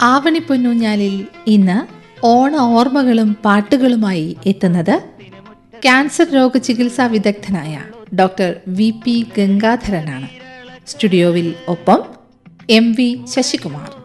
ആവണി പൊന്നൂഞ്ഞാലിൽ ഇന്ന് ഓണ ഓർമ്മകളും പാട്ടുകളുമായി എത്തുന്നത് ക്യാൻസർ രോഗ ചികിത്സാ വിദഗ്ധനായ ഡോക്ടർ VP ഗംഗാധരനാണ്. സ്റ്റുഡിയോവിൽ ഒപ്പം MV ശശികുമാർ.